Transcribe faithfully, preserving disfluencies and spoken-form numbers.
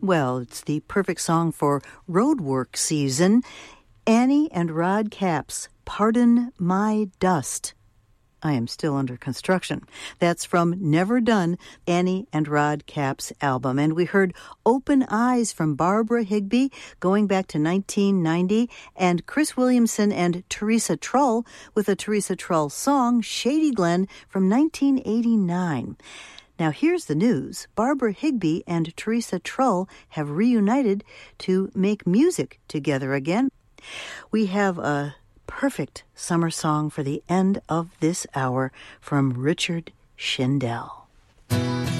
Well, it's the perfect song for roadwork season. Annie and Rod Capps, Pardon My Dust. I am still under construction. That's from Never Done, Annie and Rod Capps' album. And we heard Open Eyes from Barbara Higbie going back to nineteen ninety, and Chris Williamson and Teresa Trull with a Teresa Trull song, Shady Glen, from nineteen eighty-nine. Now here's the news. Barbara Higbie and Teresa Trull have reunited to make music together again. We have a perfect summer song for the end of this hour from Richard Shindell.